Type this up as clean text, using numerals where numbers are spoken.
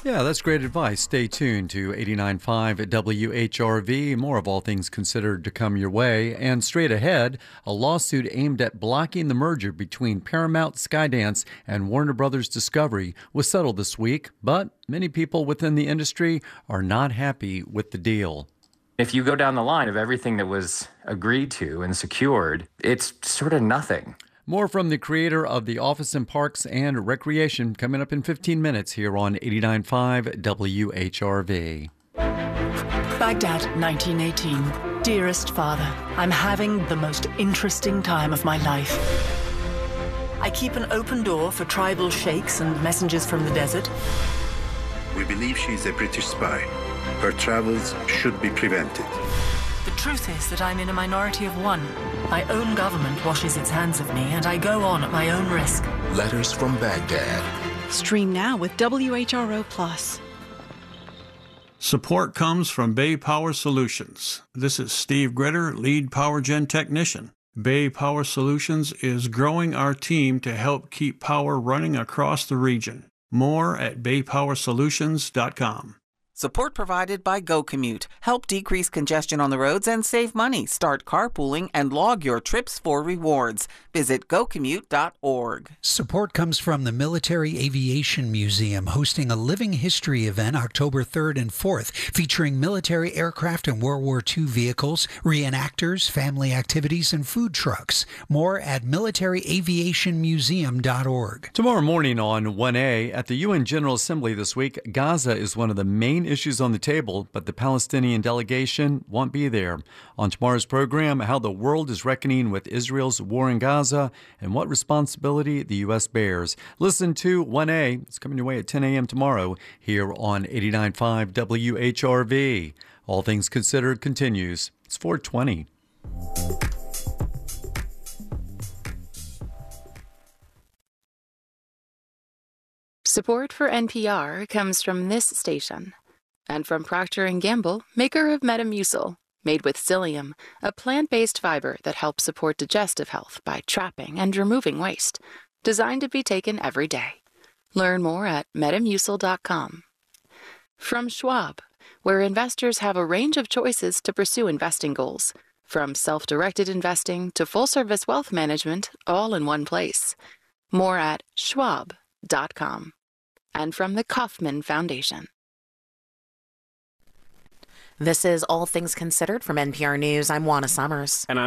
Yeah, that's great advice. Stay tuned to 89.5 at WHRV. More of All Things Considered to come your way. And straight ahead, a lawsuit aimed at blocking the merger between Paramount, Skydance, and Warner Brothers Discovery was settled this week, but many people within the industry are not happy with the deal. If you go down the line of everything that was agreed to and secured, it's sort of nothing. More from the creator of The Office in Parks and Recreation coming up in 15 minutes here on 89.5 WHRV. Baghdad, 1918. Dearest Father, I'm having the most interesting time of my life. I keep an open door for tribal sheikhs and messengers from the desert. We believe she's a British spy. Her travels should be prevented. The truth is that I'm in a minority of one. My own government washes its hands of me, and I go on at my own risk. Letters from Baghdad. Stream now with WHRO Plus. Support comes from Bay Power Solutions. This is Steve Gritter, lead power gen technician. Bay Power Solutions is growing our team to help keep power running across the region. More at baypowersolutions.com. Support provided by GoCommute. Help decrease congestion on the roads and save money. Start carpooling and log your trips for rewards. Visit gocommute.org. Support comes from the Military Aviation Museum, hosting a Living History event October 3rd and 4th, featuring military aircraft and World War II vehicles, reenactors, family activities, and food trucks. More at militaryaviationmuseum.org. Tomorrow morning on 1A, at the UN General Assembly this week, Gaza is one of the main issues on the table, but the Palestinian delegation won't be there. On tomorrow's program, how the world is reckoning with Israel's war in Gaza and what responsibility the U.S. bears. Listen to 1A. It's coming your way at 10 a.m. tomorrow here on 89.5 WHRV. All Things Considered continues. It's 4:20. Support for NPR comes from this station and from Procter & Gamble, maker of Metamucil, made with psyllium, a plant-based fiber that helps support digestive health by trapping and removing waste, designed to be taken every day. Learn more at metamucil.com. From Schwab, where investors have a range of choices to pursue investing goals, from self-directed investing to full-service wealth management, all in one place. More at schwab.com. And from the Kauffman Foundation. This is All Things Considered from NPR News. I'm Juana Summers. And